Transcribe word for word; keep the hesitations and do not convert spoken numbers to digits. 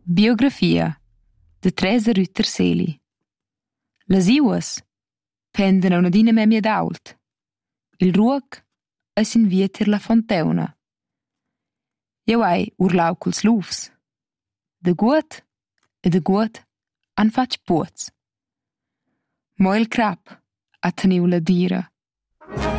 Biografia de Teresa Rütter-Seli. Las iuas pendan aunadina memia d'ault. Il ruoc è sin via tier la fontauna. Jeu hai urlau culs luvs. Da guot e da guot han fatg puoz. Mo il crap ha teniu la dira